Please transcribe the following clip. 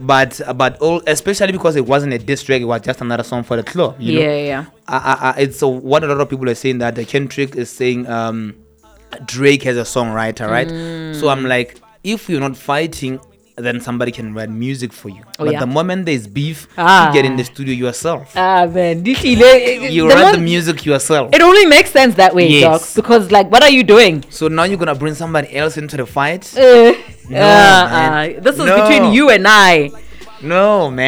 but all, especially because it wasn't a diss track, it was just another song for the club. You know? It's what a lot of people are saying, that the Kendrick is saying Drake has a songwriter, right? So I'm like, if you're not fighting, then somebody can write music for you. But the moment there's beef, you get in the studio yourself. Man, you write the music yourself. It only makes sense that way, dog. Because like, what are you doing? So now you're gonna bring somebody else into the fight? This is between you and I. No, man.